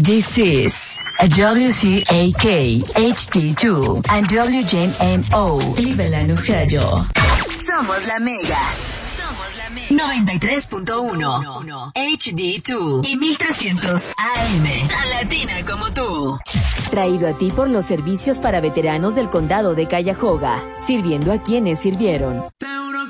This is a WCAK HD2 and WJMO Cleveland, Ohio. Somos la Mega. 93.1 HD2 y 1300 AM. Tan latina como tú. Traído a ti por los servicios para veteranos del condado de Cuyahoga, sirviendo a quienes sirvieron.